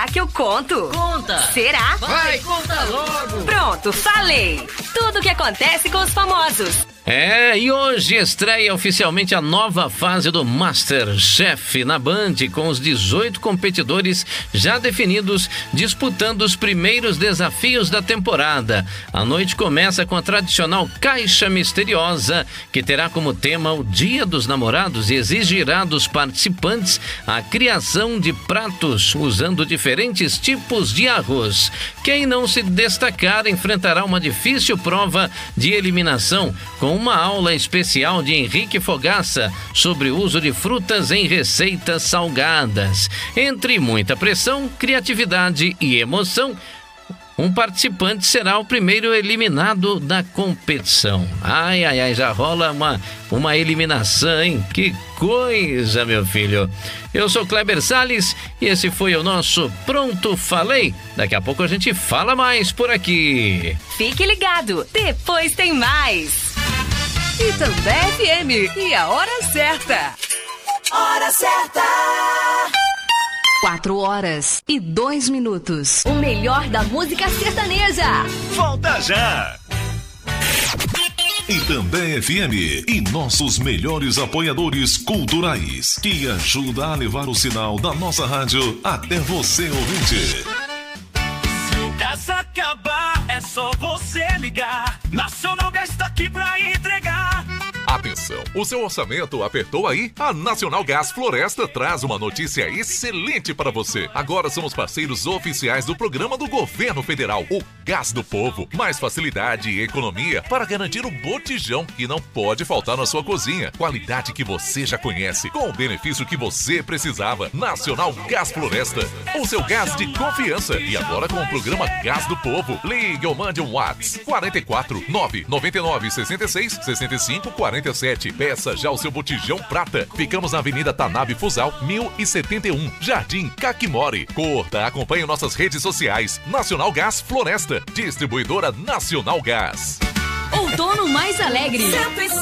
Será que eu conto? Conta! Será? Vai, conta logo! Pronto, falei! Tudo o que acontece com os famosos. E hoje estreia oficialmente a nova fase do MasterChef na Band, com os 18 competidores já definidos, disputando os primeiros desafios da temporada. A noite começa com a tradicional Caixa Misteriosa, que terá como tema o Dia dos Namorados e exigirá dos participantes a criação de pratos usando diferentes tipos de arroz. Quem não se destacar enfrentará uma difícil prova de eliminação, com uma aula especial de Henrique Fogaça sobre o uso de frutas em receitas salgadas. Entre muita pressão, criatividade e emoção, um participante será o primeiro eliminado da competição. Ai, já rola uma eliminação, hein? Que coisa, meu filho. Eu sou Kleber Salles e esse foi o nosso Pronto Falei. Daqui a pouco a gente fala mais por aqui. Fique ligado, depois tem mais. E também FM, e a hora certa. Hora certa. 4h02. O melhor da música sertaneja. Volta já! E também FM e nossos melhores apoiadores culturais, que ajuda a levar o sinal da nossa rádio até você, ouvinte. Se o gás acabar, é só você ligar. Nacional Gás está aqui pra entregar. Atenção, o seu orçamento apertou aí? A Nacional Gás Floresta traz uma notícia excelente para você. Agora somos parceiros oficiais do programa do Governo Federal, o Gás do Povo. Mais facilidade e economia para garantir o botijão que não pode faltar na sua cozinha. Qualidade que você já conhece, com o benefício que você precisava. Nacional Gás Floresta, o seu gás de confiança. E agora com o programa Gás do Povo. Ligue ou mande um WhatsApp 44 999 66 65 47. Peça já o seu botijão prata. Ficamos na Avenida Tanabe Fusal, 1071, Jardim Caquimore. Curta, acompanhe nossas redes sociais. Nacional Gás Floresta, distribuidora Nacional Gás. Outono mais alegre.